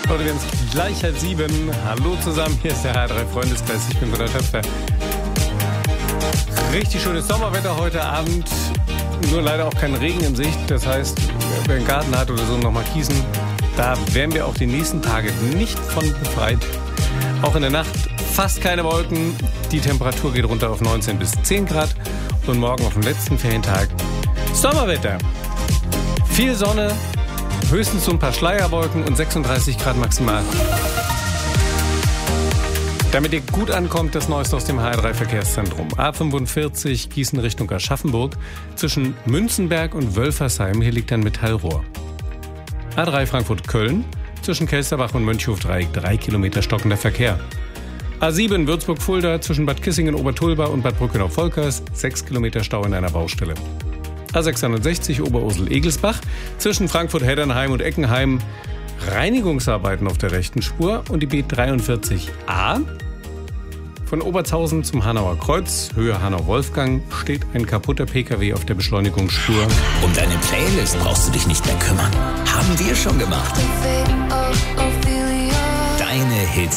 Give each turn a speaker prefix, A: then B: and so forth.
A: Leute, wir haben es gleich 6:30. Hallo zusammen, hier ist der H3 Freundeskreis. Ich bin Gunnar Töpfer. Richtig schönes Sommerwetter heute Abend. Nur leider auch kein Regen in Sicht. Das heißt, wer einen Garten hat oder so, nochmal gießen. Da werden wir auch die nächsten Tage nicht von befreit. Auch in der Nacht fast keine Wolken. Die Temperatur geht runter auf 19 bis 10 Grad. Und morgen auf dem letzten Ferientag Sommerwetter. Viel Sonne, höchstens so ein paar Schleierwolken und 36 Grad maximal. Damit ihr gut ankommt, das Neueste aus dem HR3 Verkehrszentrum. A45 Gießen Richtung Aschaffenburg. Zwischen Münzenberg und Wölfersheim, hier liegt ein Metallrohr. A3 Frankfurt-Köln. Zwischen Kelsterbach und Mönchhof-Dreieck 3 Kilometer stockender Verkehr. A7 Würzburg-Fulda zwischen Bad Kissingen-Obertulba und Bad Brückenau-Volkers 6 Kilometer Stau in einer Baustelle. A661 Oberursel-Egelsbach zwischen Frankfurt-Heddernheim und Eckenheim Reinigungsarbeiten auf der rechten Spur und die B43a. Von Obertshausen zum Hanauer Kreuz, Höhe Hanau-Wolfgang, steht ein kaputter PKW auf der Beschleunigungsspur.
B: Um deine Playlist brauchst du dich nicht mehr kümmern. Haben wir schon gemacht. Deine Hits